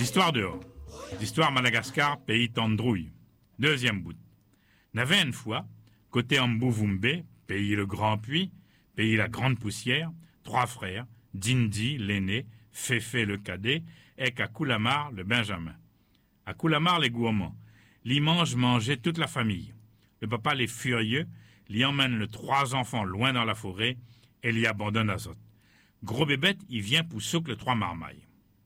L'histoire dehors. L'histoire Madagascar, pays tandrouille. Deuxième bout. N'avait une fois, côté Ambouvumbe, pays le Grand Puits, pays la Grande Poussière, trois frères, Dindi, l'aîné, Féfé, le cadet, et Kakoulamar, le Benjamin. À Koulamar, les gourmands. L'y mangeait toute la famille. Le papa, les furieux, l'y emmène les trois enfants loin dans la forêt et l'y abandonne à Zot. Gros bébête, il vient pour souque le trois marmailles.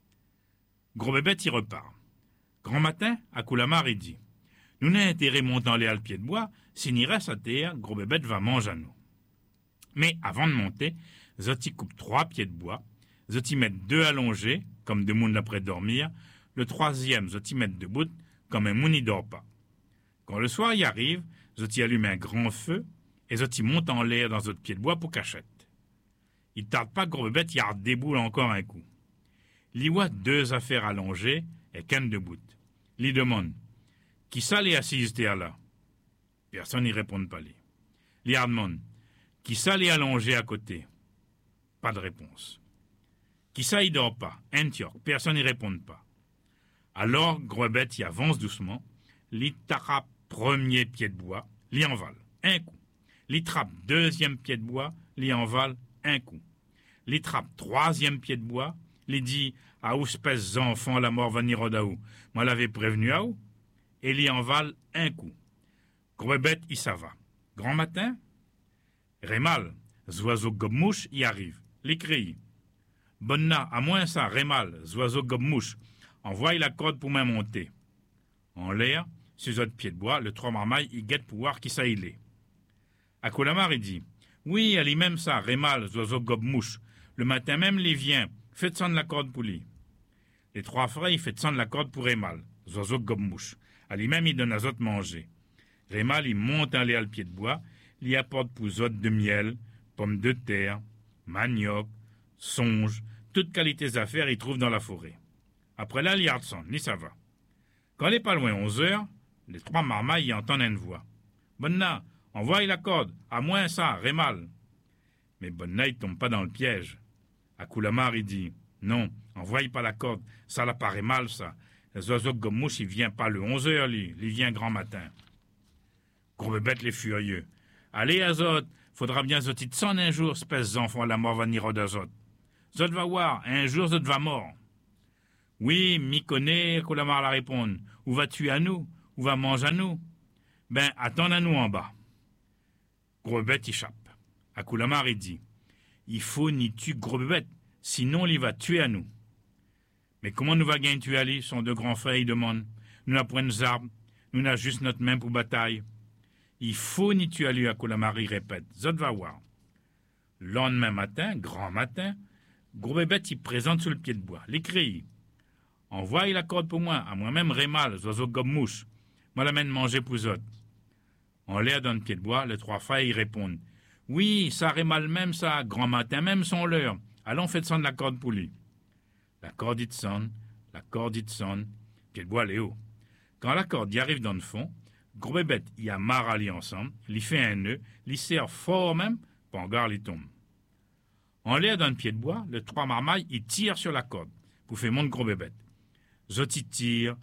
Gros bébête, il repart. Grand matin, à Koulamar, il dit « Nous n'a intérêt montant les al pied de bois, s'il n'y reste à terre, gros bébête va manger à nous. » Mais avant de monter, Zoti coupe 3 pieds de bois, Zoti met 2 allongés, comme deux mounes après dormir, le troisième Zoti met debout, comme un moun n'y dort pas. Quand le soir y arrive, Zoti allume un grand feu, et Zoti monte en l'air dans Zoti pied de bois pour cachette. Il tarde pas gros bébête, il harde déboule encore un coup. L'y voit 2 affaires allongées, et qu'un debout. L'y demande « Qui ça les assise terre là ?» Personne n'y répond pas. L'y demande « Qui ça les allongé à côté ?» Pas de réponse. Qui ça y dort pas? Antioch. Personne n'y répond pas. Alors, gros bête y avance doucement, l'y tape premier pied de bois, l'y envale, un coup. L'y trappe deuxième pied de bois, l'y envale, un coup. L'y trappe troisième pied de bois, l'y dit à où espèce d'enfant la mort va venir au moi l'avais prévenu à où? Et l'y envale, un coup. Gros bête y ça va. Grand matin, Rémal, oiseau gobmouche y arrive, l'y crie. Bonna, à moins ça, Rémal, oiseau gobmouche, envoie la corde pour m'en monter. En l'air, sur autres pieds de bois, le trois marmailles y guette pour voir qui ça il est. À Koulamar, il dit, oui, elle y même ça, Rémal, oiseau gobmouche, le matin même, il vient, faites descendre la corde pour lui. Les trois frères, ils fait descendre la corde pour Rémal, oiseau gobmouche. À lui-même, il donne à Zot manger. Rémal, il monte en l'air le pied de bois, il y apporte pour Zot de miel, pommes de terre, manioc, songe, toutes qualités d'affaires il trouve dans la forêt. Après là, il descend, ni ça va. Quand il n'est pas loin 11 heures, les trois marmailles y entendent une voix. Bonna, envoie la corde, à moins ça, Rémal. Mais Bonna, il tombe pas dans le piège. À Koulamar, il dit, non, envoie pas la corde, ça la paraît mal, ça. Les oiseaux de Gomouche, il vient pas le 11 heures, lui, il vient grand matin. Gros bébête les furieux. Allez, Azot, faudra bien Zotit son un jour, espèce d'enfant, la mort va venir d'Azot. Zot va voir, un jour Zot va mort. Oui, m'y connaît, Koulamar la répond. Où vas-tu à nous? Où va manger à nous? Ben, attends à nous en bas. Gros bébête échappe. À Koulamar, il dit, il faut ni tuer gros bébête, sinon il va tuer à nous. Mais comment nous va gagner tuer à lui, son deux grands frères, il demande. Nous n'avons point nos arbres, nous n'avons juste notre main pour bataille. Il faut ni tuer à lui, à Koulamar, il répète. Zot va voir. Le lendemain matin, grand matin, gros bébête, il présente sur le pied de bois. Il crie. Envoie la corde pour moi, à moi-même Rémal, oiseau gobmouche. Moi l'amène manger pour Zot. En l'air dans le pied de bois, les trois frères y répondent. Oui, ça Rémal même, ça, grand matin même, son l'heure. Allons, faites descendre la corde pour lui. La corde y descend, pied de bois, Léo. Quand la corde y arrive dans le fond, gros bébête y amarre à lui ensemble, l'y fait un nœud, l'y serre fort même, pour en garde, l'y tombe. En l'air dans le pied de bois, le trois marmailles, y tire sur la corde, pour faire monter gros bébête. Zoti tire,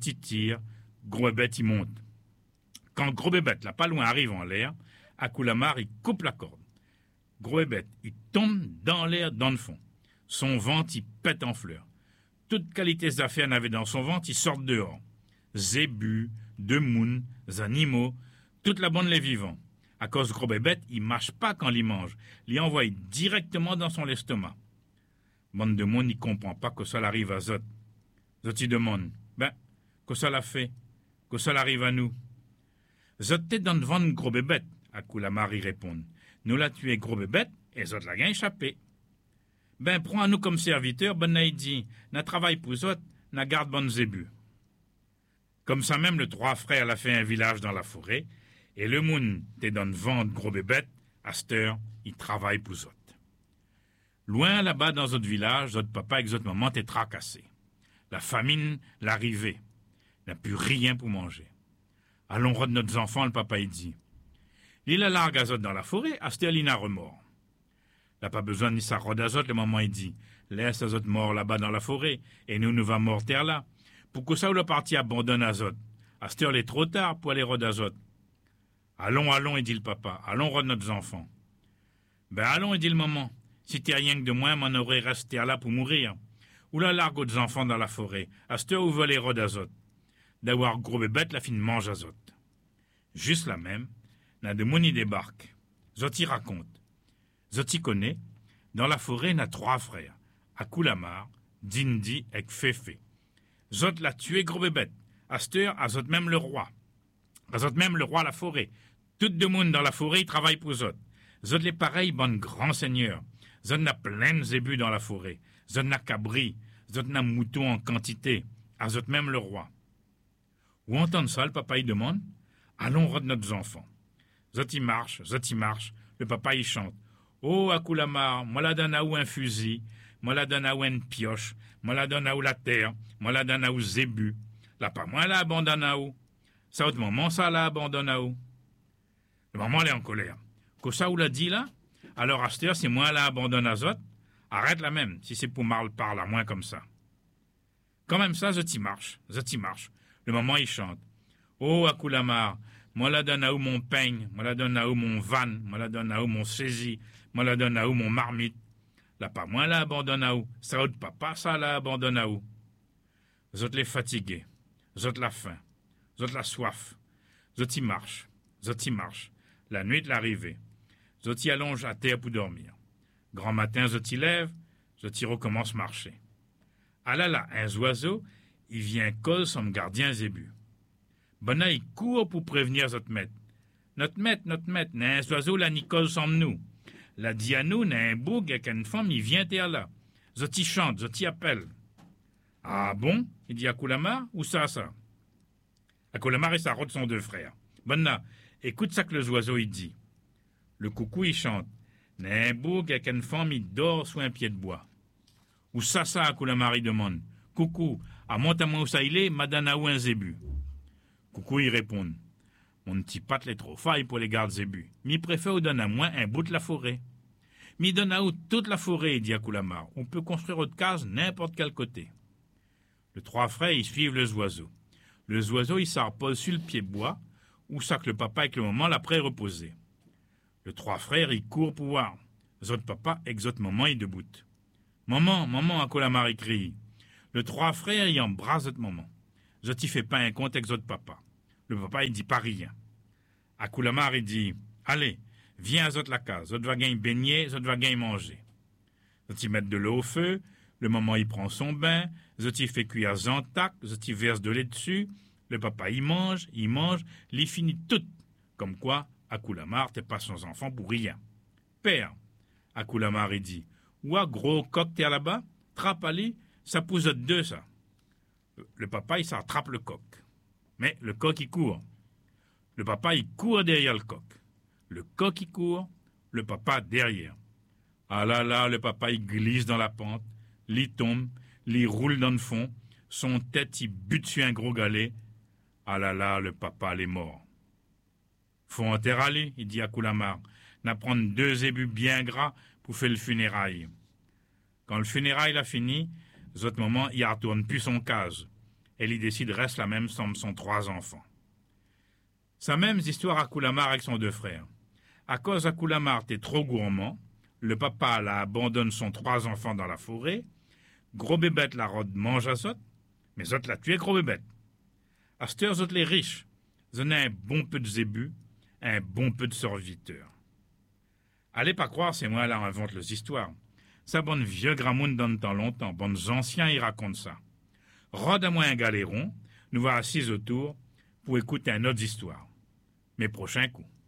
gros bébête y monte. Quand gros bébête, là pas loin, arrive en l'air, à Koulamar, il coupe la corde. Gros bébête, il tombe dans l'air, dans le fond. Son ventre, il pète en fleurs. Toutes qualités d'affaires n'avaient dans son ventre, il sort dehors. Zébus, de mounes, animaux, toute la bande les vivants. À cause de gros bébête, il mâche pas quand il mange. Il envoie directement dans son estomac. Bande de monde, il comprend pas que ça l'arrive à Zot. Zot, il demande, que ça l'a fait, que ça l'arrive à nous. Zot t'es dans le ventre gros bébête, à Koulamar, il répond. Nous l'a tué gros bébête, et Zot l'a gain échappé. Prends à nous comme serviteur, il dit, n'a travail pour Zot, n'a garde bonne zébu. Comme ça même, le trois frères l'a fait un village dans la forêt, et le moun t'es dans le ventre gros bébête, à cette heure, il travaille pour Zot. Loin là-bas dans notre village, Zot papa et Zot maman t'es tracassé. La famine l'arrivée, n'a plus rien pour manger. Allons rendre notre enfants, le papa il dit. L'île a largue à Zot dans la forêt, à cette heure, il n'a remords. N'a pas besoin ni sa rode à Zot, le maman il dit. Laisse Azot mort là-bas dans la forêt, et nous va mort terre là. Pourquoi ça ou le parti abandonne Azot? À cette heure, il est trop tard pour aller rôder Azot. Allons, allons, dit le papa, allons rôder notre enfants. Ben allons, dit le maman. Si t'es rien que de moins, m'en aurait resté là pour mourir. Ou là, largo des enfants dans la forêt. À cette heure où veut les rôder Azot. D'avoir gros bébête, la fine mange Azot. Juste la même, n'a de moni débarque. Zoti raconte. Zoti connaît, dans la forêt, n'a 3 frères. Akulamar, Dindi et Féfé. Zot l'a tué gros bébête. À cette heure, à Zot même le roi. À Zot même le roi à la forêt. Tout le monde dans la forêt, il travaille pour Zot. Zot les pareils, bon grand seigneur. Zot n'a plein de zébus dans la forêt. Zot n'a cabri. Zot n'a moutons en quantité. À Zot même le roi. Où entend ça, le papa, il demande. Allons rôder nos enfants. Zot y marche. Le papa, il chante. Oh, Akulamar, moi la donne à où un fusil, moi la donne à où une pioche, moi la donne à où la terre, moi la donne à où zébu. Là, pas moi la abandonne à où. Ça, autre moment, ça la abandonne à où. Le maman, elle est en colère. Que ça, où l'a dit là? Alors, à cette heure, c'est moi la abandonne à Zot. Arrête la même, si c'est pour mal parle à moins comme ça. Quand même ça, Zot y marche. Le maman, il chante. Oh, Akulamar, moi la donne à où mon peigne, moi la donne à où mon van, moi la donne à où mon saisie, moi la donne à où mon marmite. Là, pas moi la abandonne à où. Ça, autre papa, ça la abandonne à où. Zot les fatigués. Zot la faim. Zot la soif. Zot y marche. La nuit de l'arrivée. Zot y allonge à terre pour dormir. Grand matin, Zot y lève. Zot y recommence marcher. Ah là, un oiseau, il vient colle son gardien zébu. Bona, il court pour prévenir Zot maître. Notre maître, n'a un oiseau la Nicole sans nous. La dit à nous, n'a un boug avec une femme, il vient terre là. Zot y chante, Zot y appelle. Ah bon? Il dit à Akulamar, où ça? Akulamar et sa rote sont 2 frères. Bona, écoute ça que le oiseau il dit. Le coucou il chante. N'a un boug avec une femme, il dort sous un pied de bois. Où ça, Akulamar il demande. Coucou, à monte-moi où ça il est, madame a où un zébu. Coucou il répond. Mon petit patte est trop faille pour les gardes zébus. Mi préfère ou donne à moi un bout de la forêt. Mi donne à où toute la forêt, dit Akulamar. On peut construire autre case n'importe quel côté. Les 3 frères, ils suivent le oiseau. Le oiseau, il s'arpose sur le pied de bois, où ça que le papa avec le maman l'après reposer. Les 3 frères, ils courent pour voir. Zot papa et zot maman, ils debout. Maman, Akulamar il crie. Les 3 frères, ils embrassent zot maman. Zot y fait pas un compte avec zot papa. Le papa, il dit pas rien. Akulamar, il dit, allez, viens à zot la case. Zot va gagner baigner, zot va gagner manger. Zot y met de l'eau au feu. Le maman, il prend son bain. Zot y fait cuire zantac. Zot y verse de lait dessus. Le papa, il mange, il finit tout. Comme quoi, Akulamar, t'es pas son enfant pour rien. Père, Akulamar, il dit, ouah, gros coq, t'es là-bas? Trappe, allez, ça pousse zot 2, ça. Le papa, il s'attrape le coq. Mais le coq, il court. Le papa, il court derrière le coq. Le coq, il court. Le papa, derrière. Ah là, le papa, il glisse dans la pente. Il tombe. Il roule dans le fond. Son tête, il bute sur un gros galet. Ah là, le papa, il est mort. Faut enterrer, il dit à Akulamar. N'a prendre 2 zébus bien gras pour faire le funérail. Quand le funérail a fini, zot maman, il retourne plus son case. Elle y décide reste la même somme son 3 enfants. Sa même histoire à Akulamar avec son 2 frères. À cause d'Akulamar t'es trop gourmand, le papa la abandonne son 3 enfants dans la forêt, gros bébête la rôde mange à Zot, mais Zot l'a tué gros bébête. À cette heure, Zot les riches, Zot a un bon peu de zébus, un bon peu de serviteurs. Allez pas croire, c'est moi là invente les histoires. Ça bonne vieux gramoun dans le temps longtemps, bonnes anciens y racontent ça. Rôde à moi un galéron, nous voilà assis autour pour écouter une autre histoire. Mes prochains coups.